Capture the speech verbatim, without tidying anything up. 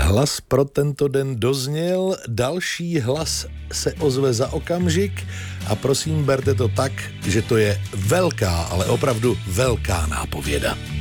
Hlas pro tento den dozněl, další hlas se ozve za okamžik a prosím, berte to tak, že to je velká, ale opravdu velká nápověda.